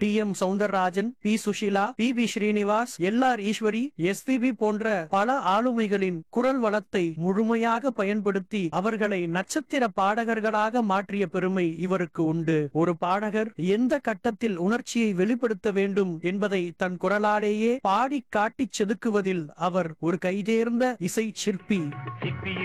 TM. Soundararajan, B. Sushila, B. Srinivas, எல்.ஆர். Eswari, SPB. போன்ற பல ஆளுமைகளின் குரல் வளத்தை முழுமையாக பயன்படுத்தி அவர்களை நட்சத்திர பாடகர்களாக மாற்றிய பெருமை இவருக்கு உண்டு. ஒரு பாடகர் எந்த கட்டத்தில் உணர்ச்சியை வெளிப்படுத்த வேண்டும் என்பதை தன் குரலாலேயே பாடி காட்டிச் செதுக்குவதில் அவர் ஒரு கைதேர்ந்த இசை சிற்பி.